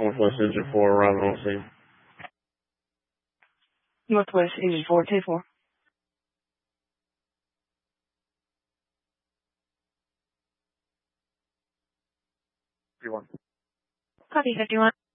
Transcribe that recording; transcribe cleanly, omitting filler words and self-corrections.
Northwest Engine 4 arriving on scene. Northwest Engine 4, K4. P1. Copy 51.